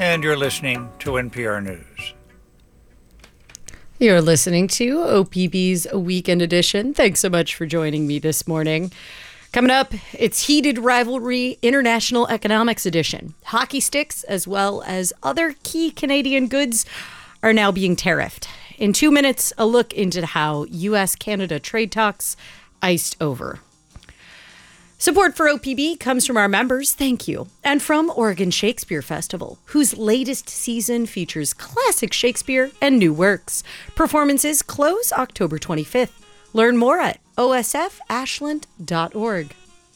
And you're listening to NPR News. You're listening to OPB's Weekend Edition. Thanks so much for joining me this morning. Coming up, it's Heated Rivalry International Economics Edition. Hockey sticks, as well as other key Canadian goods, are now being tariffed. In 2 minutes, a look into how U.S.-Canada trade talks iced over. Support for OPB comes from our members, thank you, and from Oregon Shakespeare Festival, whose latest season features classic Shakespeare and new works. Performances close October 25th. Learn more at osfashland.org.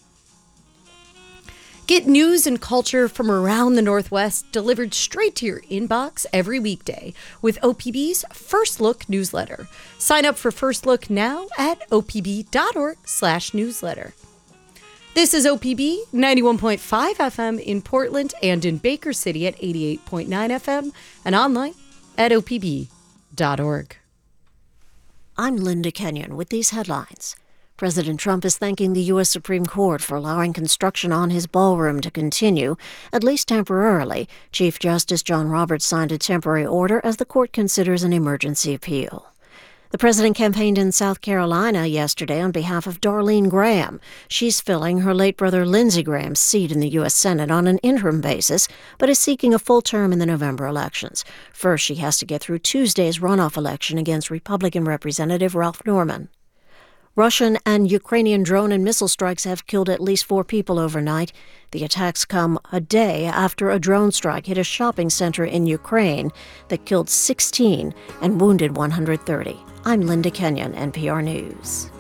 Get news and culture from around the Northwest delivered straight to your inbox every weekday with OPB's First Look newsletter. Sign up for First Look now at opb.org/newsletter. This is OPB 91.5 FM in Portland and in Baker City at 88.9 FM and online at opb.org. I'm Linda Kenyon with these headlines. President Trump is thanking the U.S. Supreme Court for allowing construction on his ballroom to continue, at least temporarily. Chief Justice John Roberts signed a temporary order as the court considers an emergency appeal. The president campaigned in South Carolina yesterday on behalf of Darlene Graham. She's filling her late brother Lindsey Graham's seat in the U.S. Senate on an interim basis, but is seeking a full term in the November elections. First, she has to get through Tuesday's runoff election against Republican Representative Ralph Norman. Russian and Ukrainian drone and missile strikes have killed at least 4 people overnight. The attacks come a day after a drone strike hit a shopping center in Ukraine that killed 16 and wounded 130. I'm Linda Kenyon, NPR News.